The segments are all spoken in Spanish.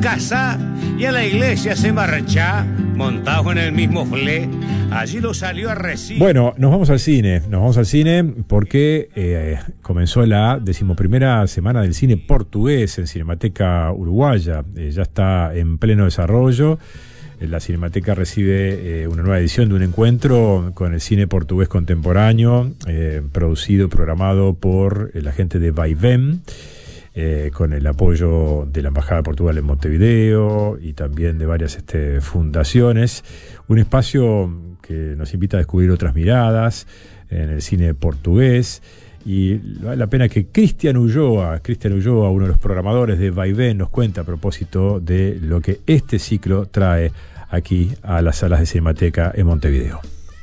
casa y a la iglesia se marcha, montados en el mismo flé. Allí lo salió a recibir. Bueno, nos vamos al cine porque comenzó la 11ª semana del cine portugués en Cinemateca Uruguaya. Ya está en pleno desarrollo. La Cinemateca recibe una nueva edición de un encuentro con el cine portugués contemporáneo, producido, programado por la gente de Vaivén, con el apoyo de la Embajada de Portugal en Montevideo y también de varias fundaciones. Un espacio que nos invita a descubrir otras miradas en el cine portugués. Y vale la pena que Cristian Ulloa, uno de los programadores de Vaivén, nos cuenta a propósito de lo que este ciclo trae aquí a las salas de Cinemateca en Montevideo.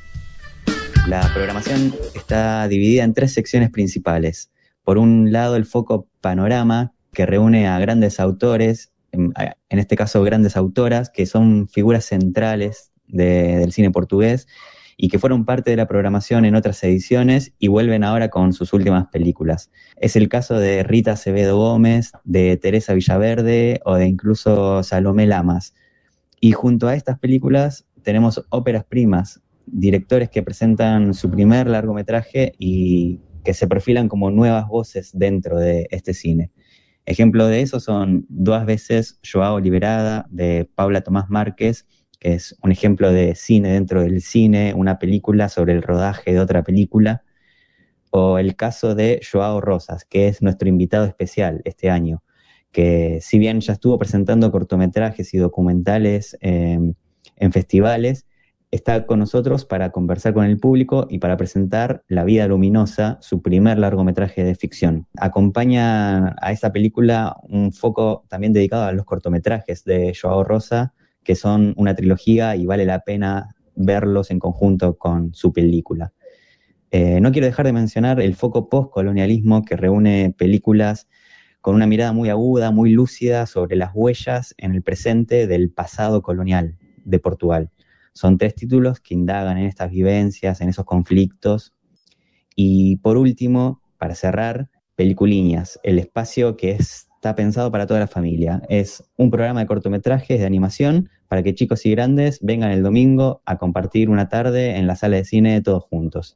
La programación está dividida en 3 secciones principales. Por un lado, el foco Panorama, que reúne a grandes autores, en este caso grandes autoras, que son figuras centrales del cine portugués y que fueron parte de la programación en otras ediciones y vuelven ahora con sus últimas películas. Es el caso de Rita Acevedo Gómez, de Teresa Villaverde o de incluso Salomé Lamas. Y junto a estas películas tenemos óperas primas, directores que presentan su primer largometraje y que se perfilan como nuevas voces dentro de este cine. Ejemplo de eso son Duas veces Joao Liberada, de Paula Tomás Márquez, que es un ejemplo de cine dentro del cine, una película sobre el rodaje de otra película, o el caso de Joao Rosas, que es nuestro invitado especial este año, que si bien ya estuvo presentando cortometrajes y documentales en festivales, está con nosotros para conversar con el público y para presentar La vida luminosa, su primer largometraje de ficción. Acompaña a esa película un foco también dedicado a los cortometrajes de Joao Rosa, que son una trilogía y vale la pena verlos en conjunto con su película. No quiero dejar de mencionar el foco postcolonialismo, que reúne películas con una mirada muy aguda, muy lúcida sobre las huellas en el presente del pasado colonial de Portugal. Son 3 títulos que indagan en estas vivencias, en esos conflictos. Y por último, para cerrar, Peliculíneas, el espacio que está pensado para toda la familia. Es un programa de cortometrajes de animación para que chicos y grandes vengan el domingo a compartir una tarde en la sala de cine todos juntos.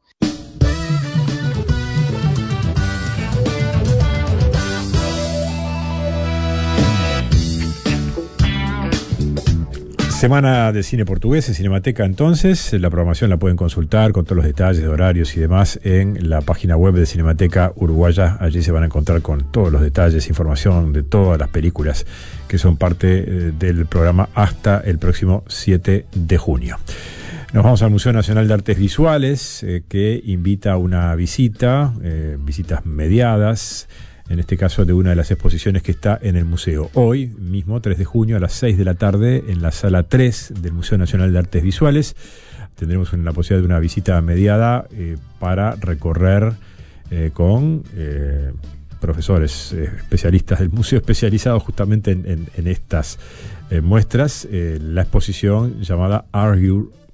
Semana de cine portugués en Cinemateca, entonces. La programación la pueden consultar con todos los detalles de horarios y demás en la página web de Cinemateca Uruguaya. Allí se van a encontrar con todos los detalles, información de todas las películas que son parte del programa hasta el próximo 7 de junio. Nos vamos al Museo Nacional de Artes Visuales, que invita a una visita, visitas mediadas, en este caso de una de las exposiciones que está en el museo. Hoy mismo, 3 de junio, a las 6 de la tarde, en la sala 3 del Museo Nacional de Artes Visuales, tendremos la posibilidad de una visita mediada para recorrer con profesores especialistas del museo, especializados justamente en estas muestras, la exposición llamada Are You